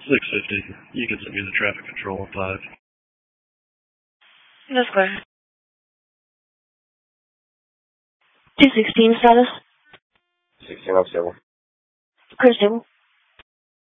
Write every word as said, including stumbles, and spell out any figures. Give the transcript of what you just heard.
six fifty. You can send me the traffic control on five. That's clear. two sixteen status. sixteen oh seven. Clear stable.